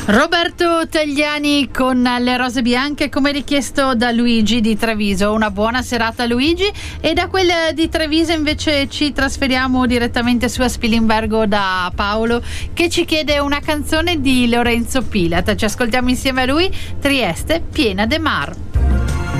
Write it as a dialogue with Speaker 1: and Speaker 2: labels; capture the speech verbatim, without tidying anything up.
Speaker 1: Roberto Tagliani con Le rose bianche, come richiesto da Luigi di Treviso. Una buona serata, Luigi. E da quella di Treviso invece ci trasferiamo direttamente su Spilimbergo da Paolo, che ci chiede una canzone di Lorenzo Pilat. Ci ascoltiamo insieme a lui, Trieste piena de mar.